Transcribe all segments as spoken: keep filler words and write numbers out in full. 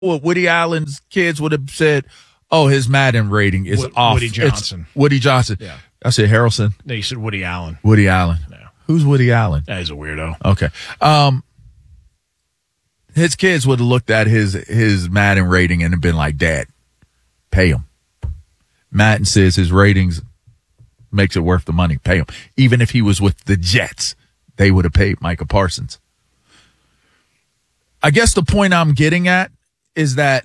what Woody Allen's kids would have said, oh, his Madden rating is Wo- off. Woody Johnson. It's Woody Johnson. Yeah. I said Harrelson. No, you said Woody Allen. Woody Allen. No. Who's Woody Allen? That is a weirdo. Okay. Um, his kids would have looked at his his Madden rating and have been like, Dad, pay him. Madden says his ratings makes it worth the money. Pay him. Even if he was with the Jets, they would have paid Micah Parsons. I guess the point I'm getting at is that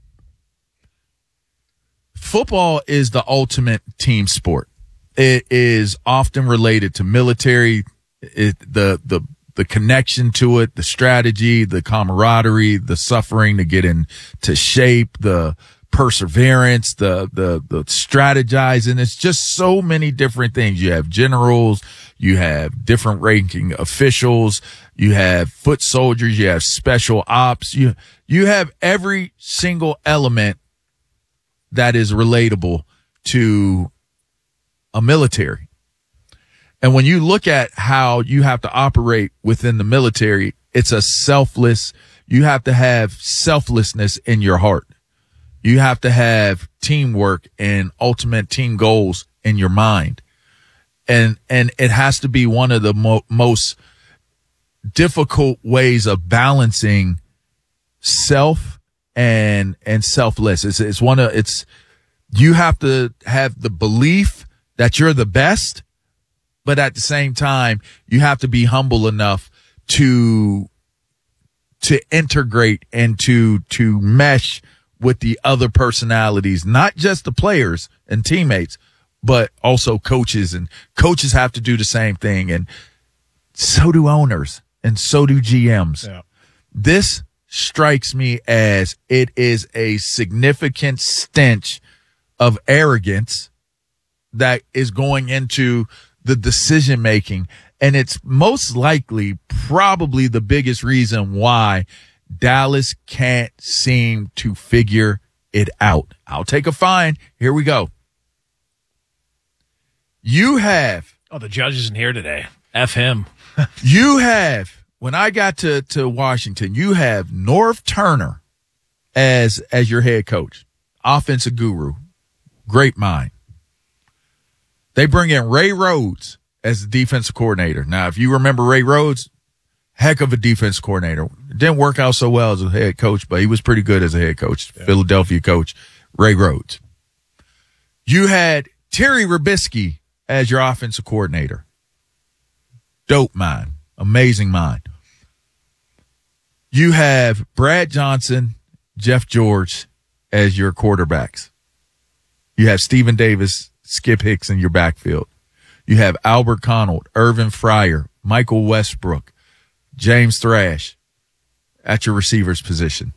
football is the ultimate team sport. It is often related to military, it, the the the connection to it, the strategy, the camaraderie, the suffering to get into shape, the perseverance, the the the strategizing. It's just so many different things. You have generals, you have different ranking officials, you have foot soldiers, you have special ops, you you have every single element that is relatable to a military. And when you look at how you have to operate within the military, it's a selfless, you have to have selflessness in your heart. You have to have teamwork and ultimate team goals in your mind. And, and it has to be one of the mo- most difficult ways of balancing self and, and selfless. It's, it's one of, it's, you have to have the belief that you're the best, but at the same time, you have to be humble enough to, to integrate and to, to mesh with the other personalities, not just the players and teammates, but also coaches, and coaches have to do the same thing. And so do owners and so do G Ms. Yeah. This strikes me as it is a significant stench of arrogance that is going into the decision making. And it's most likely probably the biggest reason why Dallas can't seem to figure it out. I'll take a fine. Here we go. You have. Oh, the judge isn't here today. F him. You have, when I got to, to Washington, you have Norv Turner as, as your head coach, offensive guru, great mind. They bring in Ray Rhodes as the defensive coordinator. Now, if you remember Ray Rhodes, heck of a defense coordinator. Didn't work out so well as a head coach, but he was pretty good as a head coach. Yeah. Philadelphia coach, Ray Rhodes. You had Terry Robisky as your offensive coordinator. Dope mind. Amazing mind. You have Brad Johnson, Jeff George as your quarterbacks. You have Stephen Davis, Skip Hicks in your backfield. You have Albert Connell, Irvin Fryer, Michael Westbrook, James Thrash at your receivers position.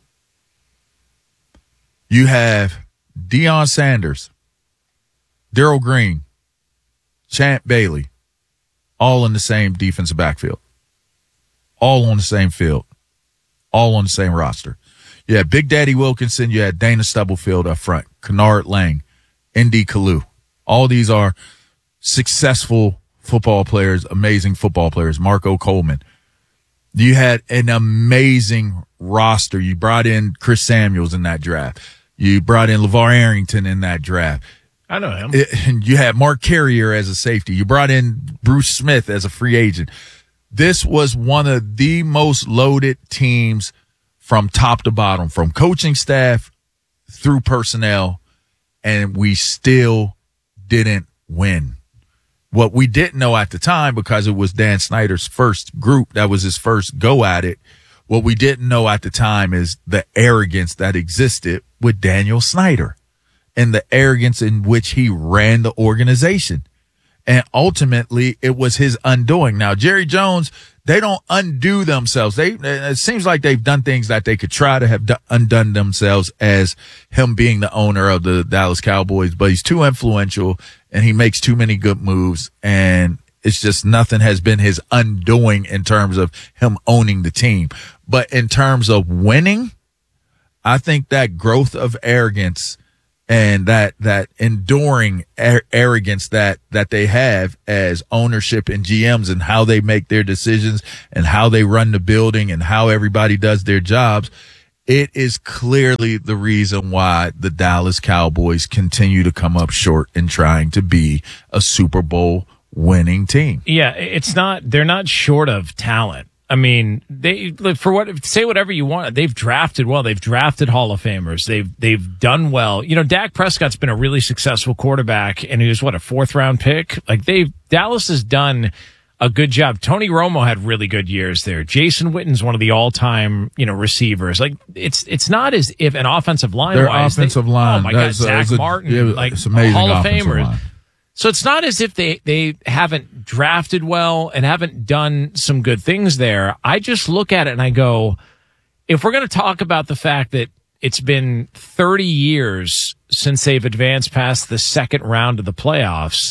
You have Deion Sanders, Darrell Green, Champ Bailey, all in the same defensive backfield, all on the same field, all on the same roster. You had Big Daddy Wilkinson. You had Dana Stubblefield up front, Kennard Lang, Indy Kalu. All these are successful football players, amazing football players. Marco Coleman. You had an amazing roster. You brought in Chris Samuels in that draft. You brought in LeVar Arrington in that draft. I know him. It, you had Mark Carrier as a safety. You brought in Bruce Smith as a free agent. This was one of the most loaded teams from top to bottom, from coaching staff through personnel, and we still didn't win. What we didn't know at the time, because it was Dan Snyder's first group, that was his first go at it. What we didn't know at the time is the arrogance that existed with Daniel Snyder and the arrogance in which he ran the organization. And ultimately, it was his undoing. Now, Jerry Jones, they don't undo themselves. They, it seems like they've done things that they could try to have do, undone themselves as him being the owner of the Dallas Cowboys, but he's too influential and he makes too many good moves. And it's just nothing has been his undoing in terms of him owning the team. But in terms of winning, I think that growth of arrogance and that, that enduring ar- arrogance that, that they have as ownership and G Ms and how they make their decisions and how they run the building and how everybody does their jobs, it is clearly the reason why the Dallas Cowboys continue to come up short in trying to be a Super Bowl winning team. Yeah, it's not, they're not short of talent. I mean, they, for what, say whatever you want. They've drafted well. They've drafted Hall of Famers. They've, they've done well. You know, Dak Prescott's been a really successful quarterback, and he was what, a fourth round pick? Like they've, Dallas has done a good job. Tony Romo had really good years there. Jason Witten's one of the all-time, you know, receivers. Like it's it's not as if an offensive line Their wise. offensive they, line. Oh my God, a, Zach a, Martin, yeah, like it's amazing Hall of offensive Famers. line. So it's not as if they they haven't drafted well and haven't done some good things there. I just look at it and I go, if we're going to talk about the fact that it's been thirty years since they've advanced past the second round of the playoffs,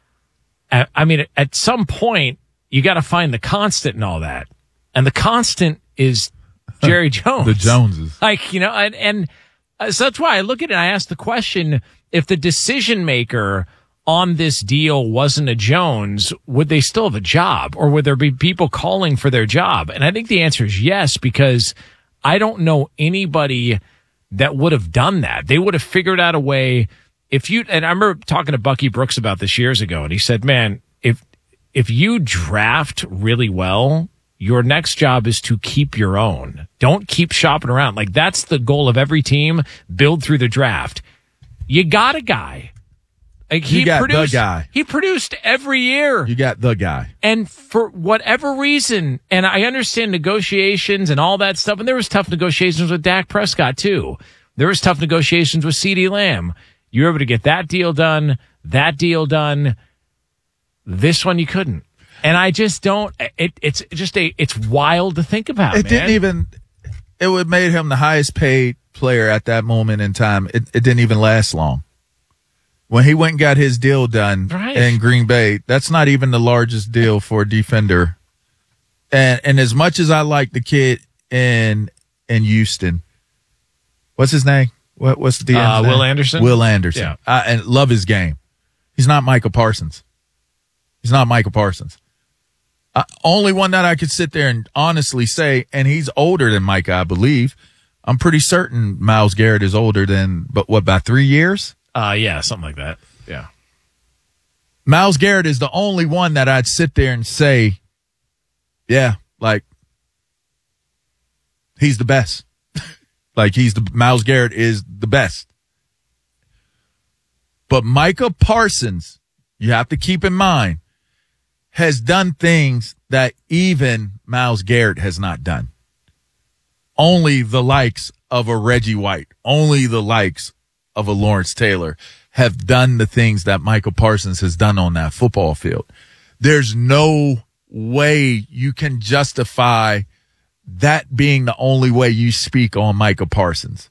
I, I mean, at some point, you got to find the constant in all that. And the constant is Jerry Jones. The Joneses. Like, you know, and, and uh, so that's why I look at it and I ask the question, if the decision maker on this deal wasn't a Jones, would they still have a job? Or would there be people calling for their job? And I think the answer is yes, because I don't know anybody that would have done that. They would have figured out a way. If you, and I remember talking to Bucky Brooks about this years ago, and he said, man, if, if you draft really well, your next job is to keep your own. Don't keep shopping around. Like that's the goal of every team. Build through the draft. You got a guy. Like he you got produced, the guy. He produced every year. You got the guy. And for whatever reason, and I understand negotiations and all that stuff, and there was tough negotiations with Dak Prescott too. There was tough negotiations with CeeDee Lamb. You were able to get that deal done, that deal done. This one you couldn't. And I just don't, it, it's just a, it's wild to think about, It man. didn't even, it would made him the highest paid player at that moment in time. It, it didn't even last long. When he went and got his deal done right. in Green Bay, that's not even the largest deal for a defender. And and as much as I like the kid in in Houston, what's his name? What what's the uh, name? Will Anderson? Will Anderson. Yeah. I and love his game. He's not Micah Parsons. He's not Micah Parsons. Uh, only one that I could sit there and honestly say, and he's older than Micah, I believe. I'm pretty certain Myles Garrett is older than, but what, by three years? Uh, yeah, something like that. Yeah. Myles Garrett is the only one that I'd sit there and say, yeah, like, he's the best. Like, he's the, Myles Garrett is the best. But Micah Parsons, you have to keep in mind, has done things that even Myles Garrett has not done. Only the likes of a Reggie White, only the likes of a Lawrence Taylor have done the things that Micah Parsons has done on that football field. There's no way you can justify that being the only way you speak on Micah Parsons.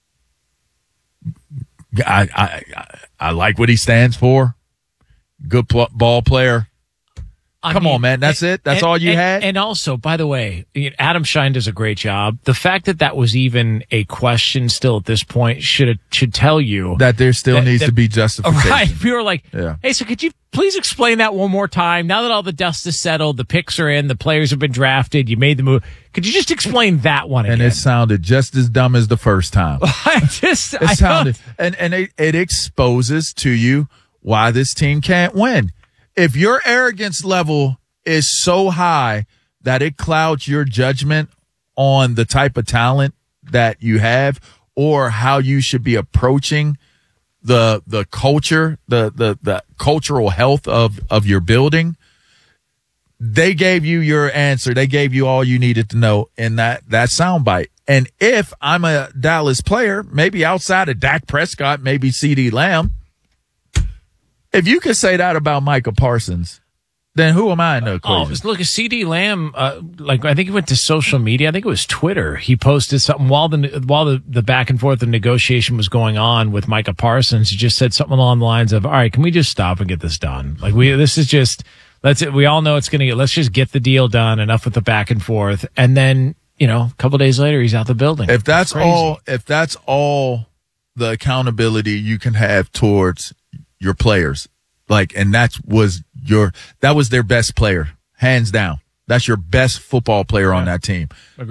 I, I, I, I like what he stands for. Good pl- ball player. I Come mean, on, man. That's and, it? That's and, all you and, had? And also, by the way, Adam Shine does a great job. The fact that that was even a question still at this point should should tell you that there still that, needs that, to be justification. Right. People are like, yeah. hey, so could you please explain that one more time? Now that all the dust is settled, the picks are in, the players have been drafted, you made the move. Could you just explain that one again? And it sounded just as dumb as the first time. I just, it I sounded, and, and it, it exposes to you why this team can't win. If your arrogance level is so high that it clouds your judgment on the type of talent that you have or how you should be approaching the the culture, the the the cultural health of of your building, they gave you your answer. They gave you all you needed to know in that that soundbite. And if I'm a Dallas player, maybe outside of Dak Prescott, maybe CeeDee Lamb, if you could say that about Micah Parsons, then who am I in the equation? Oh, look, CeeDee Lamb, uh, like I think he went to social media. I think it was Twitter. He posted something while the while the, the back and forth of negotiation was going on with Micah Parsons. He just said something along the lines of, "All right, can we just stop and get this done? Like we, this is just let's. We all know it's going to get. Let's just get the deal done. Enough with the back and forth." And then you know, a couple of days later, he's out the building. If that's all, if that's all the accountability you can have towards your players. Like, and that was your, that was their best player, hands down. That's your best football player on yeah. that team. Agreed.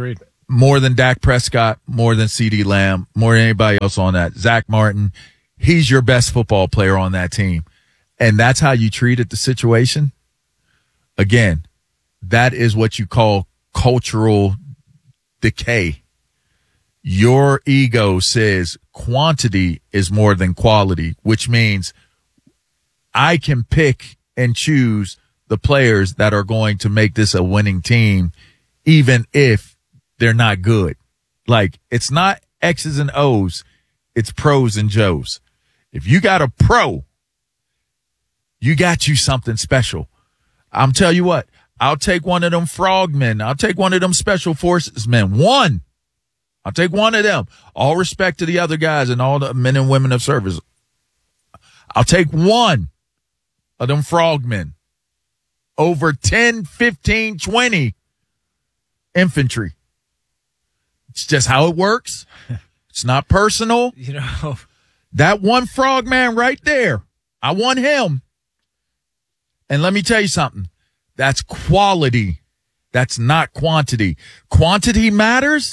more than Dak Prescott, more than CeeDee Lamb, more than anybody else on that. Zach Martin, he's your best football player on that team. And that's how you treated the situation. Again, that is what you call cultural decay. Your ego says quantity is more than quality, which means I can pick and choose the players that are going to make this a winning team, even if they're not good. Like, it's not X's and O's, it's pros and Joes. If you got a pro, you got you something special. I'm tell you what, I'll take one of them frogmen. I'll take one of them special forces men. One. I'll take one of them. All respect to the other guys and all the men and women of service. I'll take one of them frogmen over ten, fifteen, twenty infantry. It's just how it works. It's not personal. You know, that one frogman right there, I want him. And let me tell you something. That's quality. That's not quantity. Quantity matters,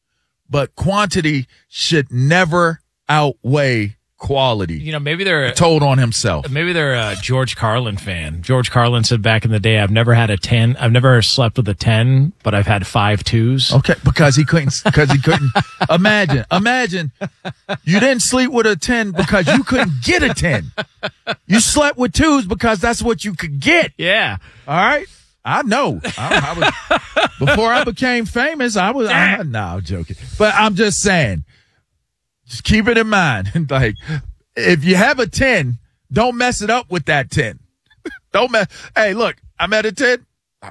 but quantity should never outweigh quality. You know, maybe they're told on himself. Maybe they're a George Carlin fan. George Carlin said back in the day, I've never had a ten. I've never slept with a ten, but I've had five twos. Okay. Because he couldn't, because he couldn't imagine, imagine you didn't sleep with a ten because you couldn't get a ten. You slept with twos because that's what you could get. Yeah. All right. I know. I, I was, before I became famous, I was, I, no, I'm joking. But I'm just saying, just keep it in mind. Like, if you have a ten, don't mess it up with that ten. Don't mess. Hey, look, I'm at a ten.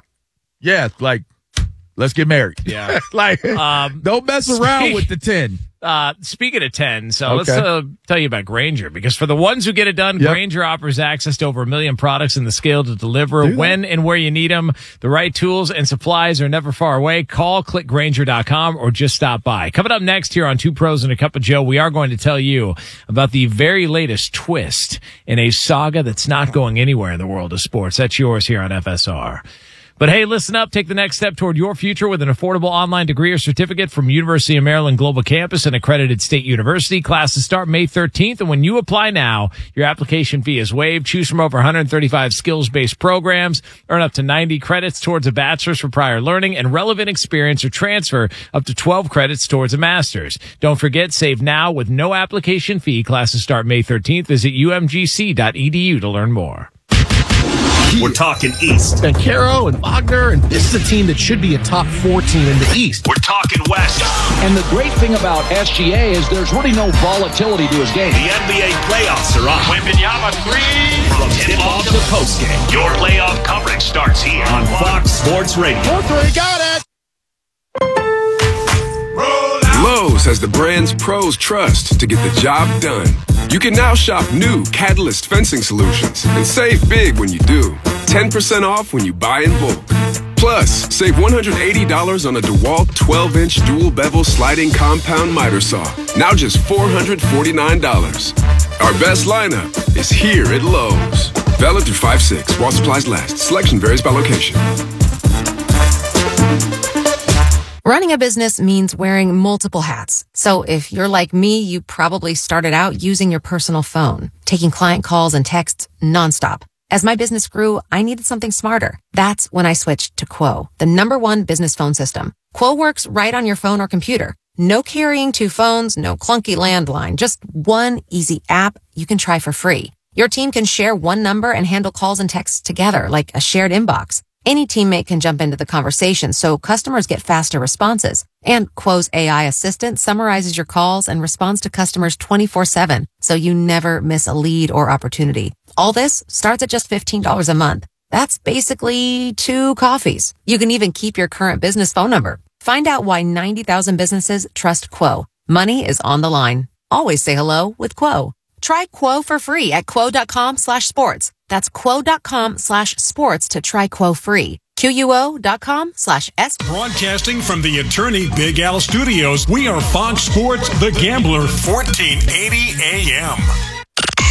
Yeah, like, let's get married. Yeah. Like, um, don't mess around speak, with the ten. Uh, speaking of ten, so Okay. let's uh, tell you about Grainger, because for the ones who get it done, Yep. Grainger offers access to over a million products and the scale to deliver Do when and where you need them. The right tools and supplies are never far away. Call, click Grainger dot com, or just stop by. Coming up next here on Two Pros and a Cup of Joe, we are going to tell you about the very latest twist in a saga that's not going anywhere in the world of sports. That's yours here on F S R. But hey, listen up. Take the next step toward your future with an affordable online degree or certificate from University of Maryland Global Campus, an accredited state university. Classes start May thirteenth, and when you apply now, your application fee is waived. Choose from over one hundred thirty-five skills-based programs. Earn up to ninety credits towards a bachelor's for prior learning and relevant experience, or transfer up to twelve credits towards a master's. Don't forget, save now with no application fee. Classes start May thirteenth. Visit U M G C dot E D U to learn more. We're talking East. And Caro and Wagner, and this is a team that should be a top four team in the East. We're talking West. And the great thing about S G A is there's really no volatility to his game. The N B A playoffs are on. Wembanyama three. From tip-off to postgame, your playoff coverage starts here on Fox Sports Radio. Four, three, got it. Lowe's has the brands pros trust to get the job done. You can now shop new Catalyst fencing solutions and save big when you do. ten percent off when you buy in bulk. Plus, save one hundred eighty dollars on a DeWalt twelve-inch dual bevel sliding compound miter saw. Now just four hundred forty-nine dollars. Our best lineup is here at Lowe's. Valid through five six while supplies last. Selection varies by location. Running a business means wearing multiple hats. So if you're like me, you probably started out using your personal phone, taking client calls and texts nonstop. As my business grew, I needed something smarter. That's when I switched to Quo, the number one business phone system. Quo works right on your phone or computer. No carrying two phones, no clunky landline, just one easy app you can try for free. Your team can share one number and handle calls and texts together like a shared inbox. Any teammate can jump into the conversation, so customers get faster responses. And Quo's A I assistant summarizes your calls and responds to customers twenty-four seven, so you never miss a lead or opportunity. All this starts at just fifteen dollars a month. That's basically two coffees. You can even keep your current business phone number. Find out why ninety thousand businesses trust Quo. Money is on the line. Always say hello with Quo. Try Quo for free at quo.com slash sports. That's quo.com slash sports to try Quo free. Q-U-O.com slash S. Broadcasting from the Attorney Big Al Studios, we are Fox Sports The Gambler, fourteen eighty A M.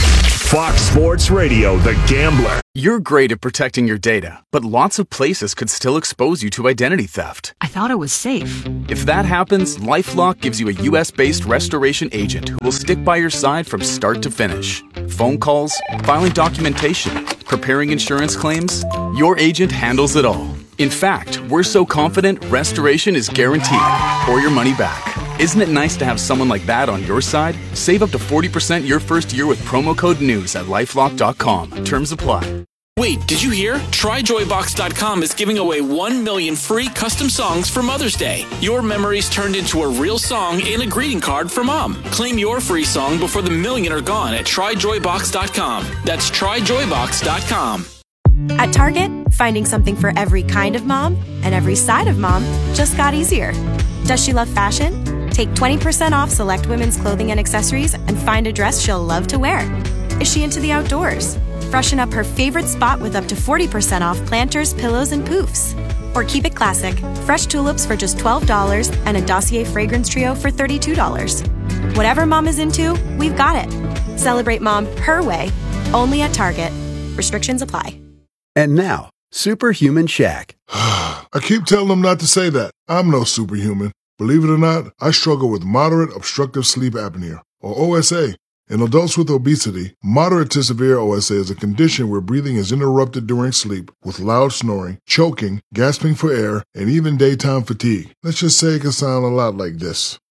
Fox Sports Radio, The Gambler. You're great at protecting your data, but lots of places could still expose you to identity theft. I thought it was safe. If that happens, LifeLock gives you a U S-based restoration agent who will stick by your side from start to finish. Phone calls, filing documentation, preparing insurance claims, your agent handles it all. In fact, we're so confident restoration is guaranteed or your money back. Isn't it nice to have someone like that on your side? Save up to forty percent your first year with promo code NEWS at lifelock dot com. Terms apply. Wait, did you hear? Try Joy Box dot com is giving away one million free custom songs for Mother's Day. Your memories turned into a real song and a greeting card for Mom. Claim your free song before the million are gone at Try Joy Box dot com. That's Try Joy Box dot com. At Target, finding something for every kind of mom and every side of mom just got easier. Does she love fashion? Take twenty percent off select women's clothing and accessories and find a dress she'll love to wear. Is she into the outdoors? Freshen up her favorite spot with up to forty percent off planters, pillows, and poofs. Or keep it classic. Fresh tulips for just twelve dollars and a Dossier fragrance trio for thirty-two dollars. Whatever mom is into, we've got it. Celebrate mom her way, only at Target. Restrictions apply. And now, Superhuman Shaq. I keep telling them not to say that. I'm no superhuman. Believe it or not, I struggle with moderate obstructive sleep apnea, or O S A. In adults with obesity, moderate to severe O S A is a condition where breathing is interrupted during sleep with loud snoring, choking, gasping for air, and even daytime fatigue. Let's just say it can sound a lot like this.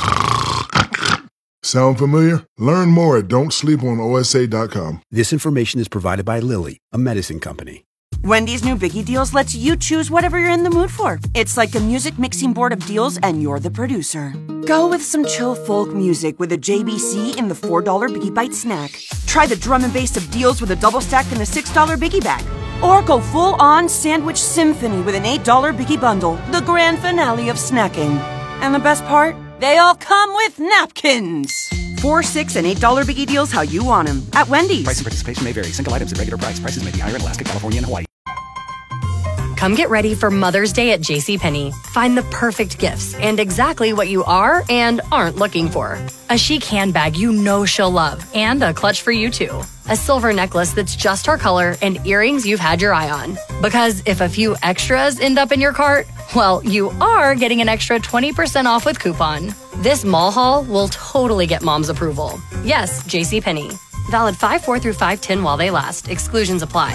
Sound familiar? Learn more at don't sleep on O S A dot com. This information is provided by Lilly, a medicine company. Wendy's new Biggie Deals lets you choose whatever you're in the mood for. It's like a music mixing board of deals, and you're the producer. Go with some chill folk music with a J B C in the four dollar Biggie Bite snack. Try the drum and bass of deals with a double stack in the six dollar Biggie Bag. Or go full-on sandwich symphony with an eight dollar Biggie Bundle, the grand finale of snacking. And the best part? They all come with napkins. Four, six, and eight dollar Biggie Deals how you want them at Wendy's. Price and participation may vary. Single items at regular price. Prices may be higher in Alaska, California, and Hawaii. Come get ready for Mother's Day at JCPenney. Find the perfect gifts and exactly what you are and aren't looking for. A chic handbag you know she'll love and a clutch for you too. A silver necklace that's just her color and earrings you've had your eye on. Because if a few extras end up in your cart, well, you are getting an extra twenty percent off with coupon. This mall haul will totally get mom's approval. Yes, JCPenney. Valid five four through five ten while they last. Exclusions apply.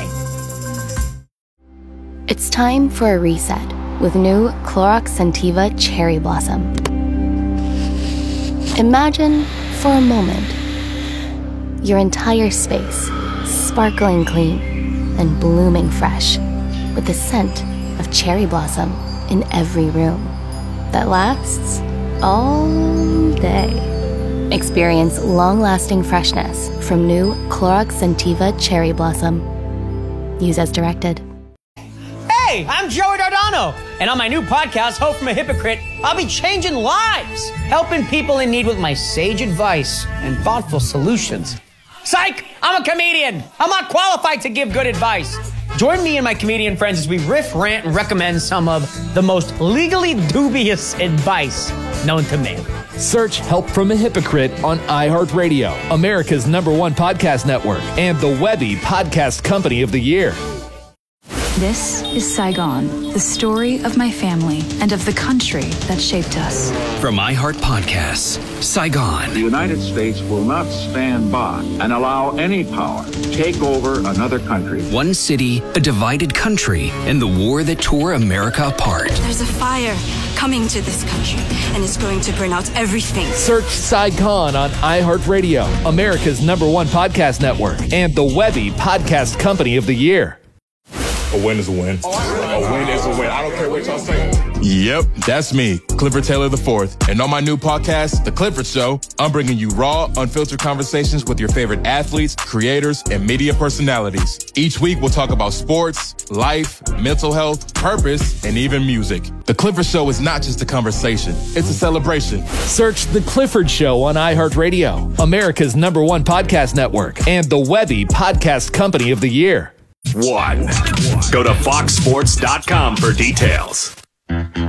It's time for a reset with new Clorox Scentiva Cherry Blossom. Imagine, for a moment, your entire space sparkling clean and blooming fresh with the scent of cherry blossom in every room that lasts all day. Experience long-lasting freshness from new Clorox Scentiva Cherry Blossom. Use as directed. Hey, I'm Joey Dardano, and on my new podcast, Hope from a Hypocrite, I'll be changing lives, helping people in need with my sage advice and thoughtful solutions. Psych! I'm a comedian. I'm not qualified to give good advice. Join me and my comedian friends as we riff, rant, and recommend some of the most legally dubious advice known to man. Search Help from a Hypocrite on iHeartRadio, America's number one podcast network, and the Webby Podcast Company of the Year. This is Saigon, the story of my family and of the country that shaped us. From iHeart Podcasts, Saigon. The United States will not stand by and allow any power to take over another country. One city, a divided country, and the war that tore America apart. There's a fire coming to this country, and it's going to burn out everything. Search Saigon on iHeartRadio, America's number one podcast network, and the Webby Podcast Company of the Year. A win is a win. A win is a win. I don't care what y'all say. Yep, that's me, Clifford Taylor the fourth. And on my new podcast, The Clifford Show, I'm bringing you raw, unfiltered conversations with your favorite athletes, creators, and media personalities. Each week, we'll talk about sports, life, mental health, purpose, and even music. The Clifford Show is not just a conversation. It's a celebration. Search The Clifford Show on iHeartRadio, America's number one podcast network, and the Webby Podcast Company of the Year. One. Go to fox sports dot com for details.